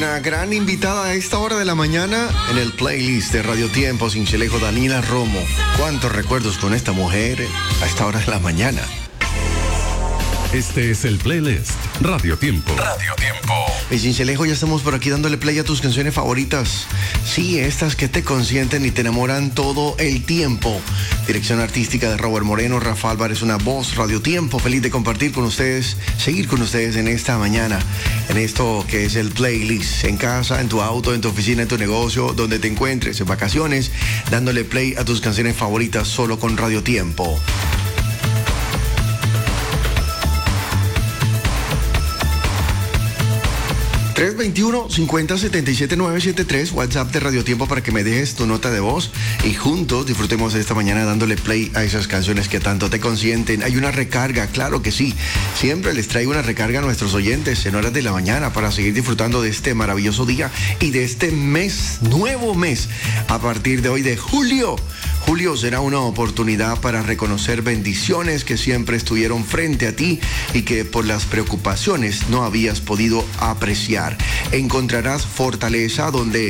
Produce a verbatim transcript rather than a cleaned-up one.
Una gran invitada a esta hora de la mañana en el playlist de Radio Tiempo Sincelejo, Daniela Romo. ¿Cuántos recuerdos con esta mujer a esta hora de la mañana? Este es el playlist Radio Tiempo. Radio Tiempo. Mi Cincelejo, ya estamos por aquí dándole play a tus canciones favoritas. Sí, estas que te consienten y te enamoran todo el tiempo. Dirección artística de Robert Moreno, Rafa Álvarez, una voz, Radio Tiempo. Feliz de compartir con ustedes, seguir con ustedes en esta mañana, en esto que es el playlist. En casa, en tu auto, en tu oficina, en tu negocio, donde te encuentres, en vacaciones, dándole play a tus canciones favoritas solo con Radio Tiempo. tres veintiuno, cincuenta, setenta y siete, novecientos setenta y tres, WhatsApp de Radio Tiempo para que me dejes tu nota de voz y juntos disfrutemos de esta mañana dándole play a esas canciones que tanto te consienten. Hay una recarga, claro que sí. Siempre les traigo una recarga a nuestros oyentes en horas de la mañana para seguir disfrutando de este maravilloso día y de este mes, nuevo mes, a partir de hoy de julio. Julio será una oportunidad para reconocer bendiciones que siempre estuvieron frente a ti y que por las preocupaciones no habías podido apreciar. Encontrarás fortaleza donde